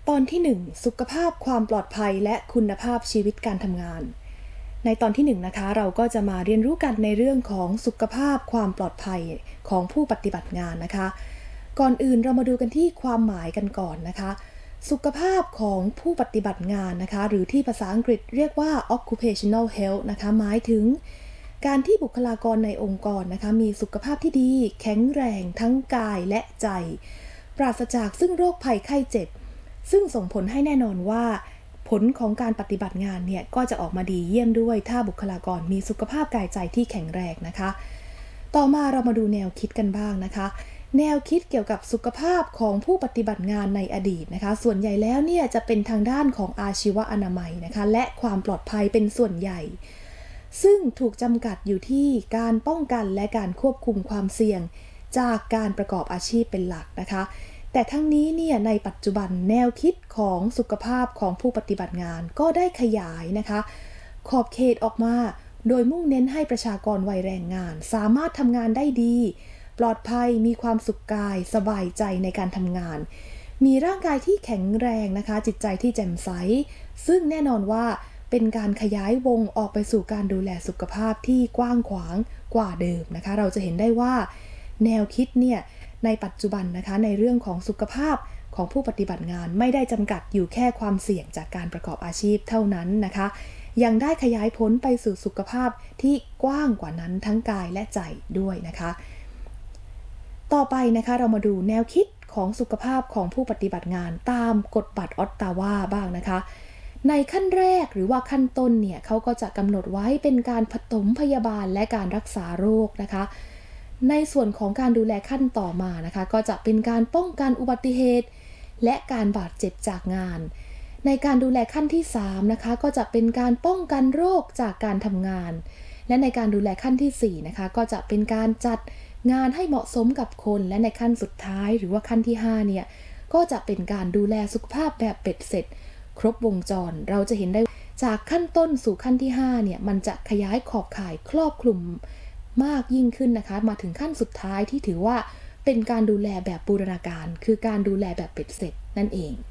ตอนที่1สุขภาพความปลอดภัยและคุณภาพชีวิตการทำงานในตอนที่1นะคะเราก็จะมาเรียนรู้กันในเรื่องของสุขภาพความปลอดภัยของผู้ปฏิบัติงานนะคะก่อนอื่นเรามาดูกันที่ความหมายกันก่อนนะคะสุขภาพของผู้ปฏิบัติงานนะคะหรือที่ภาษาอังกฤษเรียกว่า occupational health นะคะหมายถึงการที่บุคลากรในองค์กรนะคะมีสุขภาพที่ดีแข็งแรงทั้งกายและใจปราศจากซึ่งโรคภัยไข้เจ็บซึ่งส่งผลให้แน่นอนว่าผลของการปฏิบัติงานเนี่ยก็จะออกมาดีเยี่ยมด้วยถ้าบุคลากรมีสุขภาพกายใจที่แข็งแรงนะคะต่อมาเรามาดูแนวคิดกันบ้างนะคะแนวคิดเกี่ยวกับสุขภาพของผู้ปฏิบัติงานในอดีตนะคะส่วนใหญ่แล้วเนี่ยจะเป็นทางด้านของอาชีวอนามัยนะคะและความปลอดภัยเป็นส่วนใหญ่ซึ่งถูกจำกัดอยู่ที่การป้องกันและการควบคุมความเสี่ยงจากการประกอบอาชีพเป็นหลักนะคะแต่ทั้งนี้เนี่ยในปัจจุบันแนวคิดของสุขภาพของผู้ปฏิบัติงานก็ได้ขยายนะคะขอบเขตออกมาโดยมุ่งเน้นให้ประชากรวัยแรงงานสามารถทำงานได้ดีปลอดภัยมีความสุขกายสบายใจในการทำงานมีร่างกายที่แข็งแรงนะคะจิตใจที่แจ่มใสซึ่งแน่นอนว่าเป็นการขยายวงออกไปสู่การดูแลสุขภาพที่กว้างขวางกว่าเดิมนะคะเราจะเห็นได้ว่าแนวคิดเนี่ยในปัจจุบันนะคะในเรื่องของสุขภาพของผู้ปฏิบัติงานไม่ได้จำกัดอยู่แค่ความเสี่ยงจากการประกอบอาชีพเท่านั้นนะคะยังได้ขยายผลไปสู่สุขภาพที่กว้างกว่านั้นทั้งกายและใจด้วยนะคะต่อไปนะคะเรามาดูแนวคิดของสุขภาพของผู้ปฏิบัติงานตามกฎบัตรออตตาวาบ้างนะคะในขั้นแรกหรือว่าขั้นต้นเนี่ยเขาก็จะกำหนดไว้เป็นการปฐมพยาบาลและการรักษาโรคนะคะในส่วนของการดูแลขั้นต่อมานะคะก็จะเป็นการป้องกันอุบัติเหตุและการบาดเจ็บจากงานในการดูแลขั้นที่3นะคะก็จะเป็นการป้องกันโรคจากการทำงานและในการดูแลขั้นที่4นะคะก็จะเป็นการจัดงานให้เหมาะสมกับคนและในขั้นสุดท้ายหรือว่าขั้นที่5เนี่ยก็จะเป็นการดูแลสุขภาพแบบเป็ดเสร็จครบวงจรเราจะเห็นได้จากขั้นต้นสู่ขั้นที่5เนี่ยมันจะขยายขอบข่ายครอบคลุมมากยิ่งขึ้นนะคะมาถึงขั้นสุดท้ายที่ถือว่าเป็นการดูแลแบบบูรณาการคือการดูแลแบบเป็ดเสร็จนั่นเอง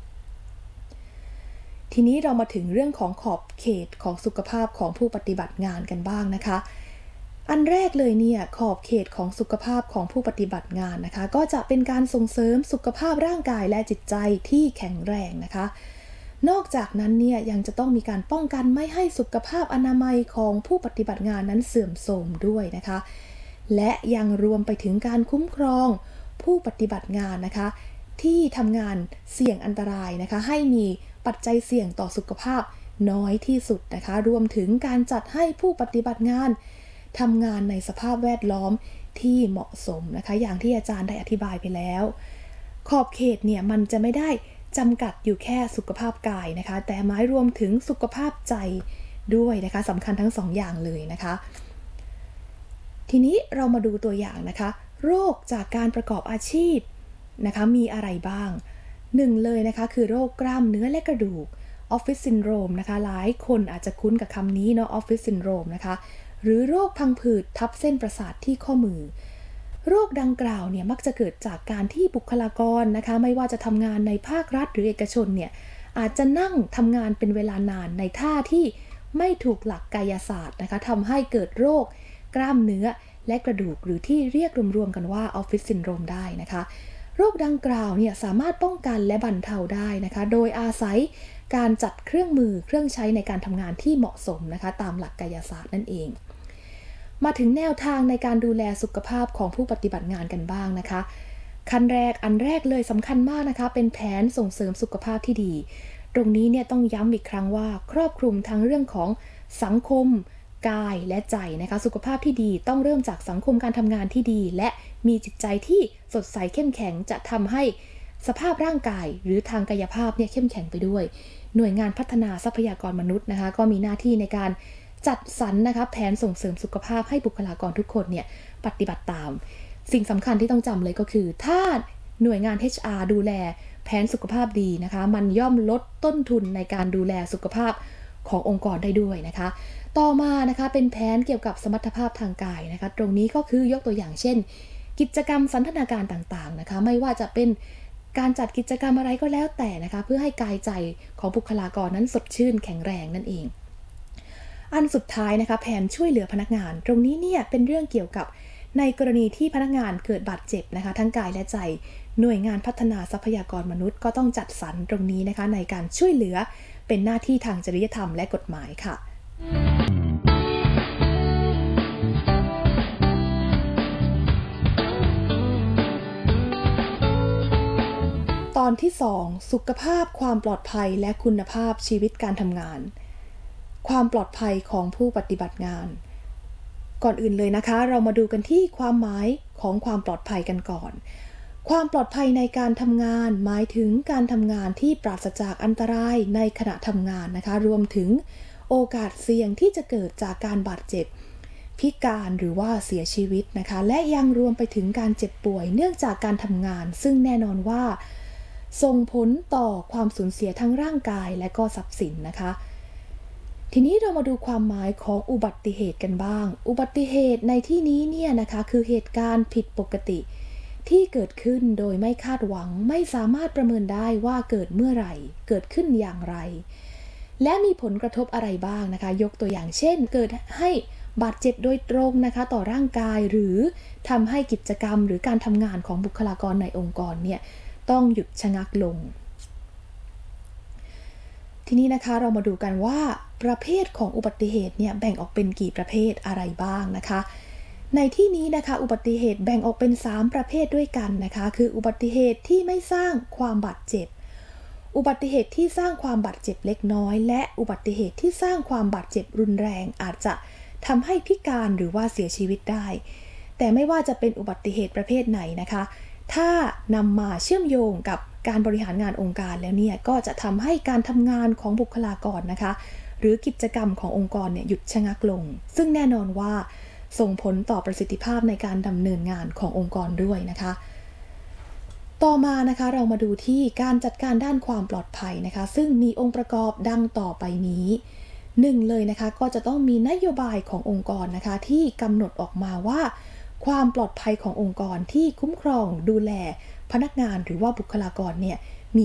ทีนี้เรามาถึงเรื่องของขอบเขตของสุขภาพของผู้ปฏิบัติงานกันบ้างนะคะอันแรกเลยเนี่ยขอบเขตของสุขภาพของผู้ปฏิบัติงานนะคะก็จะเป็นการส่งเสริมสุขภาพร่างกายและจิตใจที่แข็งแรงนะคะนอกจากนั้นเนี่ยยังจะต้องมีการป้องกันไม่ให้สุขภาพอนามัยของผู้ปฏิบัติงานนั้นเสื่อมโทรมด้วยนะคะและยังรวมไปถึงการคุ้มครองผู้ปฏิบัติงานนะคะที่ทำงานเสี่ยงอันตรายนะคะให้มีปัจจัยเสี่ยงต่อสุขภาพน้อยที่สุดนะคะรวมถึงการจัดให้ผู้ปฏิบัติงานทำงานในสภาพแวดล้อมที่เหมาะสมนะคะอย่างที่อาจารย์ได้อธิบายไปแล้วขอบเขตเนี่ยมันจะไม่ได้จำกัดอยู่แค่สุขภาพกายนะคะแต่หมายรวมถึงสุขภาพใจด้วยนะคะสำคัญทั้ง2 อย่างเลยนะคะทีนี้เรามาดูตัวอย่างนะคะโรคจากการประกอบอาชีพนะคะมีอะไรบ้าง1เลยนะคะคือโรคกล้ามเนื้อและกระดูก Office Syndrome นะคะหลายคนอาจจะคุ้นกับคำนี้เนาะ Office Syndrome นะคะหรือโรคพังผืดทับเส้นประสาทที่ข้อมือโรคดังกล่าวเนี่ยมักจะเกิดจากการที่บุคลากรนะคะไม่ว่าจะทำงานในภาครัฐหรือเอกชนเนี่ยอาจจะนั่งทำงานเป็นเวลานานในท่าที่ไม่ถูกหลักกายศาสตร์นะคะทำให้เกิดโรคกล้ามเนื้อและกระดูกหรือที่เรียกรวมๆกันว่า Office Syndrome ได้นะคะโรคดังกล่าวเนี่ยสามารถป้องกันและบรรเทาได้นะคะโดยอาศัยการจัดเครื่องมือเครื่องใช้ในการทำงานที่เหมาะสมนะคะตามหลักกายศาสตร์นั่นเองมาถึงแนวทางในการดูแลสุขภาพของผู้ปฏิบัติงานกันบ้างนะคะขั้นแรกอันแรกเลยสำคัญมากนะคะเป็นแผนส่งเสริมสุขภาพที่ดีตรงนี้เนี่ยต้องย้ำอีกครั้งว่าครอบคลุมทั้งเรื่องของสังคมกายและใจนะคะสุขภาพที่ดีต้องเริ่มจากสังคมการทำงานที่ดีและมีจิตใจที่สดใสเข้มแข็งจะทำให้สภาพร่างกายหรือทางกายภาพเนี่ยเข้มแข็งไปด้วยหน่วยงานพัฒนาทรัพยากรมนุษย์นะคะก็มีหน้าที่ในการจัดสรรนะคะแผนส่งเสริมสุขภาพให้บุคลากรทุกคนเนี่ยปฏิบัติตามสิ่งสำคัญที่ต้องจำเลยก็คือถ้าหน่วยงาน HR ดูแลแผนสุขภาพดีนะคะมันย่อมลดต้นทุนในการดูแลสุขภาพขององค์กรได้ด้วยนะคะต่อมานะคะเป็นแผนเกี่ยวกับสมรรถภาพทางกายนะคะตรงนี้ก็คือยกตัวอย่างเช่นกิจกรรมสันทนาการต่างๆนะคะไม่ว่าจะเป็นการจัดกิจกรรมอะไรก็แล้วแต่นะคะเพื่อให้กายใจของบุคลากรนั้นสดชื่นแข็งแรงนั่นเองอันสุดท้ายนะคะแผนช่วยเหลือพนักงานตรงนี้เนี่ยเป็นเรื่องเกี่ยวกับในกรณีที่พนักงานเกิดบาดเจ็บนะคะทั้งกายและใจหน่วยงานพัฒนาทรัพยากรมนุษย์ก็ต้องจัดสรรตรงนี้นะคะในการช่วยเหลือเป็นหน้าที่ทางจริยธรรมและกฎหมายค่ะตอนที่2สุขภาพความปลอดภัยและคุณภาพชีวิตการทำงานความปลอดภัยของผู้ปฏิบัติงานก่อนอื่นเลยนะคะเรามาดูกันที่ความหมายของความปลอดภัยกันก่อนความปลอดภัยในการทำงานหมายถึงการทำงานที่ปราศจากอันตรายในขณะทำงานนะคะรวมถึงโอกาสเสี่ยงที่จะเกิดจากการบาดเจ็บพิการหรือว่าเสียชีวิตนะคะและยังรวมไปถึงการเจ็บป่วยเนื่องจากการทำงานซึ่งแน่นอนว่าส่งผลต่อความสูญเสียทั้งร่างกายและก็ทรัพย์สินนะคะทีนี้เรามาดูความหมายของอุบัติเหตุกันบ้างอุบัติเหตุในที่นี้เนี่ยนะคะคือเหตุการณ์ผิดปกติที่เกิดขึ้นโดยไม่คาดหวังไม่สามารถประเมินได้ว่าเกิดเมื่อไหร่เกิดขึ้นอย่างไรและมีผลกระทบอะไรบ้างนะคะยกตัวอย่างเช่นเกิดให้บาดเจ็บโดยตรงนะคะต่อร่างกายหรือทำให้กิจกรรมหรือการทำงานของบุคลากรในองค์กรเนี่ยต้องหยุดชะงักลงทีนี้นะคะเรามาดูกันว่าประเภทของอุบัติเหตุเนี่ยแบ่งออกเป็นกี่ประเภทอะไรบ้างนะคะในที่นี้นะคะอุบัติเหตุแบ่งออกเป็น3ประเภทด้วยกันนะคะคืออุบัติเหตุที่ไม่สร้างความบาดเจ็บอุบัติเหตุที่สร้างความบาดเจ็บเล็กน้อยและอุบัติเหตุที่สร้างความบาดเจ็บรุนแรงอาจจะทำให้พิการหรือว่าเสียชีวิตได้แต่ไม่ว่าจะเป็นอุบัติเหตุประเภทไหนนะคะถ้านำมาเชื่อมโยงกับการบริหารงานองค์การแล้วเนี่ยก็จะทำให้การทำงานของบุคลากรนะคะหรือกิจกรรมขององค์กรเนี่ยหยุดชะงักลงซึ่งแน่นอนว่าส่งผลต่อประสิทธิภาพในการดำเนินงานขององค์กรด้วยนะคะต่อมานะคะเรามาดูที่การจัดการด้านความปลอดภัยนะคะซึ่งมีองค์ประกอบดังต่อไปนี้1เลยนะคะก็จะต้องมีนโยบายขององค์กรนะคะที่กำหนดออกมาว่าความปลอดภัยขององค์กรที่คุ้มครองดูแลพนักงานหรือว่าบุคลากรเนี่ย